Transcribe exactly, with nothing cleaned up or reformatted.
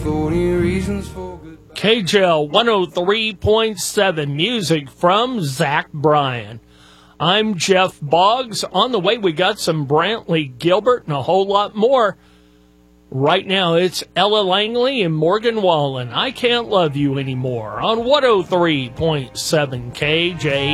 K J L one oh three point seven, music from Zach Bryan. I'm Jeff Boggs. On the way, we got some Brantley Gilbert and a whole lot more. Right now, it's Ella Langley and Morgan Wallen. I Can't Love You Anymore on one oh three point seven K J